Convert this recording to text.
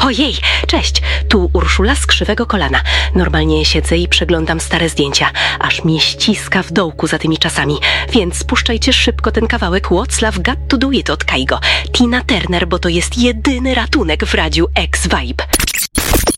Ojej, cześć, tu Urszula z Krzywego Kolana. Normalnie siedzę i przeglądam stare zdjęcia, aż mnie ściska w dołku za tymi czasami. Więc spuszczajcie szybko ten kawałek What's Love Got to Do It od Kaigo. Tina Turner, bo to jest jedyny ratunek w radiu X-Vibe.